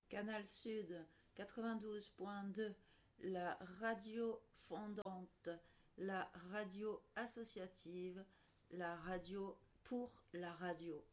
Canal Sud 92.2, la radio fondante, la radio associative, la radio pour la radio.